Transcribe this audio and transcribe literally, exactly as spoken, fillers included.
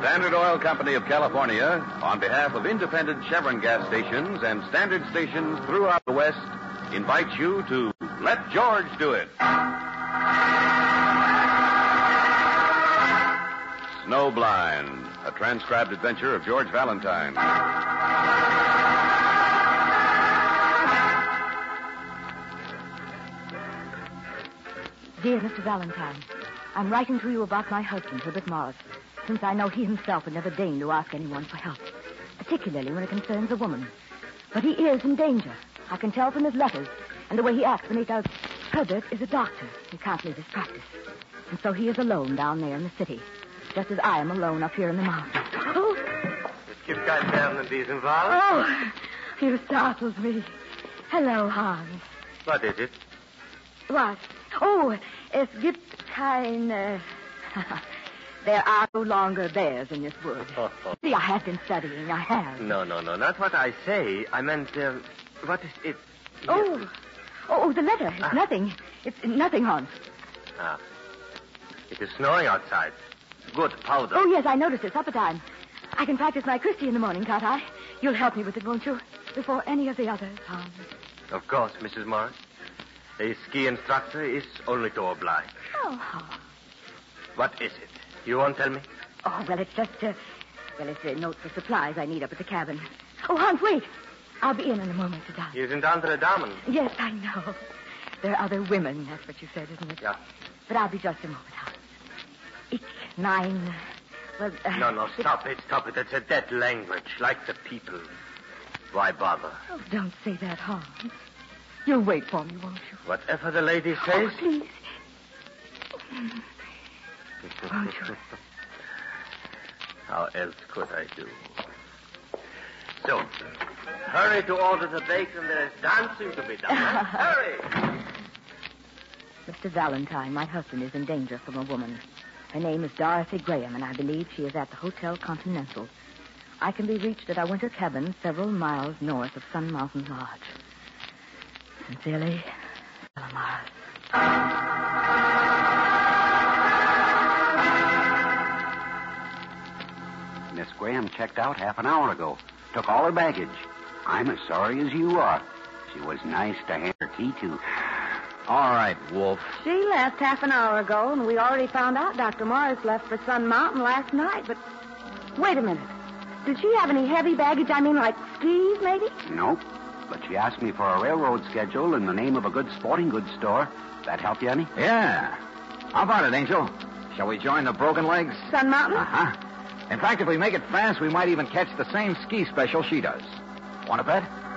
Standard Oil Company of California, on behalf of independent Chevron gas stations and standard stations throughout the West, invites you to Let George Do It. Snowblind, a transcribed adventure of George Valentine. Dear Mister Valentine, I'm writing to you about my husband, Herbert Morris, since I know he himself would never deign to ask anyone for help, particularly when it concerns a woman. But he is in danger. I can tell from his letters and the way he acts when he does. Herbert is a doctor. He can't leave his practice. And so he is alone down there in the city, just as I am alone up here in the mountains. Oh, Het gibt kein Lernen in diesem Fall. oh, you startled me. Hello, Hans. What is it? What? Oh, es gibt keine... There are no longer bears in this wood. See, I have been studying. I have. No, no, no. Not what I say. I meant, uh, what is it? Oh, Yes. oh, the letter. It's Ah. nothing. It's nothing, Hans. Ah. It is snowing outside. Good powder. Oh, yes, I noticed it. Supper time. I can practice my Christie in the morning, can't I? You'll help me with it, won't you? Before any of the others, Hans. Of course, Missus Morris. A ski instructor is only to oblige. Oh, Hans. What is it? You won't tell me? Oh, well, it's just, uh, well, it's a note for supplies I need up at the cabin. Oh, Hans, wait. I'll be in in a moment to dine. You sind andere Damen. Yes, I know. There are other women, that's what you said, isn't it? Yeah. But I'll be just a moment, Hans. Ich, nine, well... Uh, No, no, stop it, stop it. It's a dead language, like the people. Why bother? Oh, don't say that, Hans. You'll wait for me, won't you? Whatever the lady says. Oh, please. Won't you? How else could I do? So, hurry to order the bacon. There is dancing to be done. Hurry! Mister Valentine, my husband is in danger from a woman. Her name is Dorothy Graham, and I believe she is at the Hotel Continental. I can be reached at our winter cabin several miles north of Sun Mountain Lodge. Sincerely, Stella Morris. Miss Graham checked out half an hour ago. Took all her baggage. I'm as sorry as you are. She was nice to hand her key to. All right, Wolf. She left half an hour ago, and we already found out Doctor Morris left for Sun Mountain last night. But wait a minute. Did she have any heavy baggage? I mean, like skis, maybe? Nope. But she asked me for a railroad schedule in the name of a good sporting goods store. That help you any? Yeah. How about it, Angel? Shall we join the Broken Legs? Sun Mountain? Uh-huh. In fact, if we make it fast, we might even catch the same ski special she does. Want to bet?